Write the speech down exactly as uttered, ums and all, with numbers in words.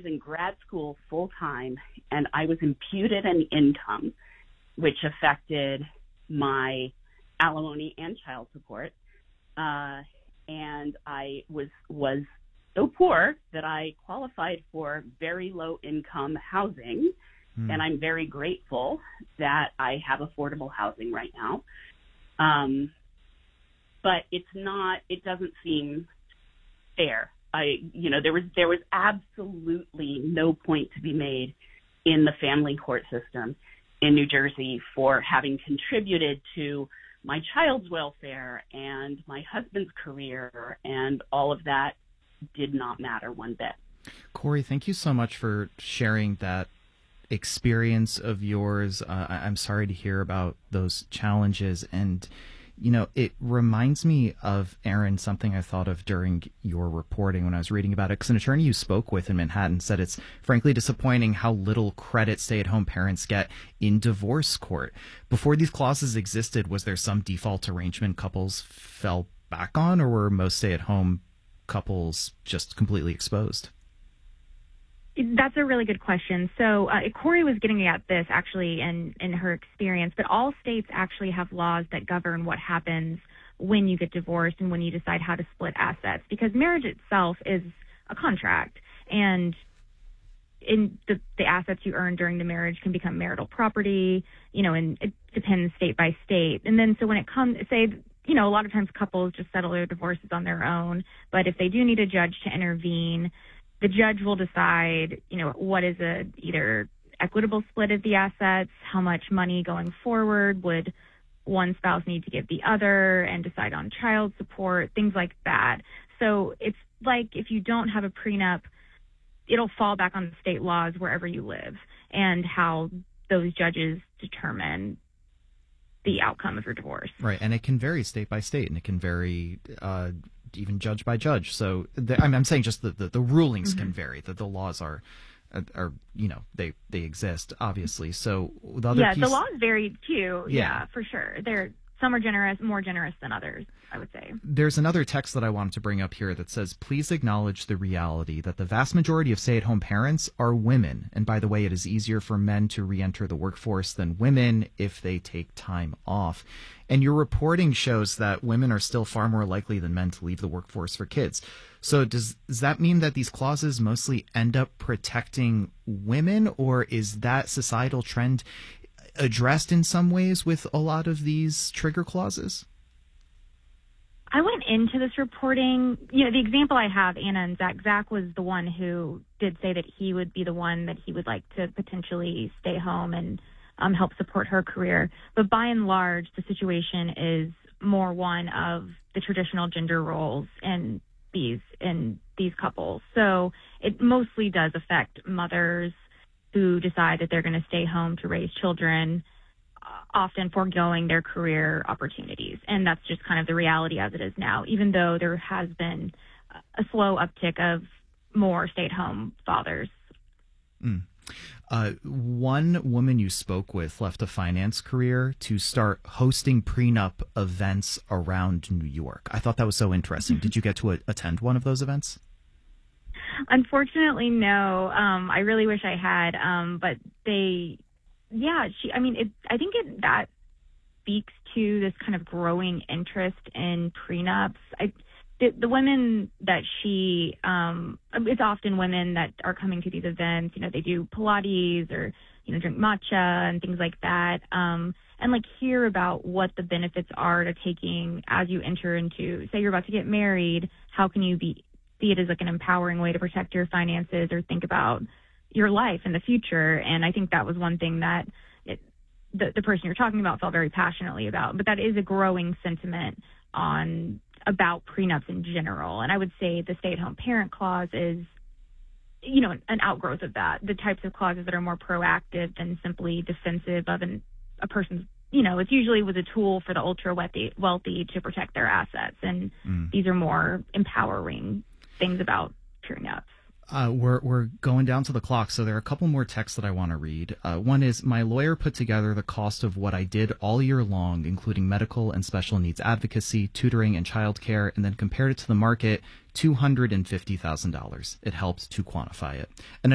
was in grad school full time, and I was imputed an income, which affected my alimony and child support. Uh, and I was was so poor that I qualified for very low income housing, mm. and I'm very grateful that I have affordable housing right now. Um, but it's not. It doesn't seem fair. I, you know, there was there was absolutely no point to be made in the family court system in New Jersey for having contributed to my child's welfare and my husband's career, and all of that did not matter one bit. Corey, thank you so much for sharing that experience of yours. Uh, I'm sorry to hear about those challenges. And, you know, it reminds me of, Aaron, something I thought of during your reporting when I was reading about it, because an attorney you spoke with in Manhattan said it's frankly disappointing how little credit stay-at-home parents get in divorce court. Before these clauses existed, was there some default arrangement couples fell back on, or were most stay-at-home couples just completely exposed? That's a really good question. So uh, Corey was getting at this actually in, in her experience, but all states actually have laws that govern what happens when you get divorced and when you decide how to split assets, because marriage itself is a contract, and in the, the assets you earn during the marriage can become marital property, you know, and it depends state by state. And then so when it comes, say, you know, a lot of times couples just settle their divorces on their own, but if they do need a judge to intervene, the judge will decide, you know, what is a either equitable split of the assets, how much money going forward would one spouse need to give the other, and decide on child support, things like that. So it's like if you don't have a prenup, it'll fall back on the state laws wherever you live and how those judges determine the outcome of your divorce. Right, and it can vary state by state, and it can vary uh, even judge by judge. So the, I'm, I'm saying just the, the, the rulings mm-hmm. can vary, that the laws are, are, you know, they, they exist, obviously. So the other yeah, piece, the laws vary too. Yeah, yeah for sure. They're some are generous, more generous than others, I would say. There's another text that I wanted to bring up here that says, please acknowledge the reality that the vast majority of stay-at-home parents are women. And by the way, it is easier for men to re-enter the workforce than women if they take time off. And your reporting shows that women are still far more likely than men to leave the workforce for kids. So does, does that mean that these clauses mostly end up protecting women, or is that societal trend addressed in some ways with a lot of these trigger clauses? I went into this reporting, you know, the example I have, Anna and Zach, Zach was the one who did say that he would be the one that he would like to potentially stay home and um, help support her career. But by and large, the situation is more one of the traditional gender roles in these, in these couples. So it mostly does affect mothers who decide that they're going to stay home to raise children, often foregoing their career opportunities. And that's just kind of the reality as it is now, even though there has been a slow uptick of more stay-at-home fathers. Mm. Uh, one woman you spoke with left a finance career to start hosting prenup events around New York. I thought that was so interesting. Did you get to a- attend one of those events? Unfortunately, no. Um, I really wish I had, um, but they, yeah, she, I mean, it, I think it, that speaks to this kind of growing interest in prenups. I, the, the women that she, um, it's often women that are coming to these events, you know, they do Pilates or, you know, drink matcha and things like that. Um, and like hear about what the benefits are to taking as you enter into, say you're about to get married, how can you be, see it as like an empowering way to protect your finances or think about your life in the future. And I think that was one thing that it, the, the person you're talking about felt very passionately about. But that is a growing sentiment on about prenups in general. And I would say the stay-at-home parent clause is, you know, an, an outgrowth of that. The types of clauses that are more proactive than simply defensive of an, a person's, you know, it's usually was a tool for the ultra wealthy, wealthy to protect their assets. And mm. these are more empowering things about prenups. Uh, we're we're going down to the clock, so there are a couple more texts that I want to read. Uh, one is, my lawyer put together the cost of what I did all year long, including medical and special needs advocacy, tutoring, and childcare, and then compared it to the market, two hundred fifty thousand dollars. It helped to quantify it. And